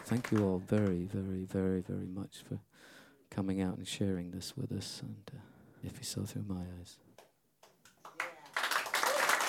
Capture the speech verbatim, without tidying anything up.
thank you all very, very, very, very much for coming out and sharing this with us. And uh, if you saw through my eyes.